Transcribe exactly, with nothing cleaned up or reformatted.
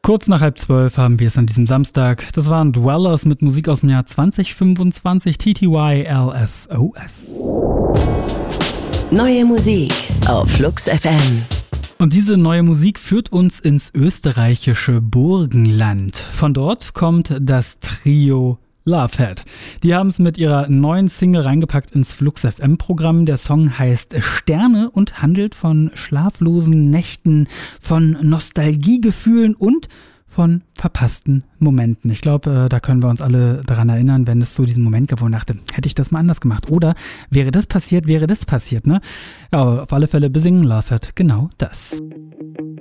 Kurz nach halb zwölf haben wir es an diesem Samstag. Das waren Dwellers mit Musik aus dem Jahr zwanzig fünfundzwanzig, T T Y L S O S. Neue Musik auf Flux F M. Und diese neue Musik führt uns ins österreichische Burgenland. Von dort kommt das Trio Lovehead. Die haben es mit ihrer neuen Single reingepackt ins Flux F M-Programm. Der Song heißt Sterne und handelt von schlaflosen Nächten, von Nostalgiegefühlen und von verpassten Momenten. Ich glaube, da können wir uns alle daran erinnern, wenn es so diesen Moment gab, wo man dachte, hätte ich das mal anders gemacht? Oder wäre das passiert, wäre das passiert, ne? Ja, auf alle Fälle besingen Lovehead genau das.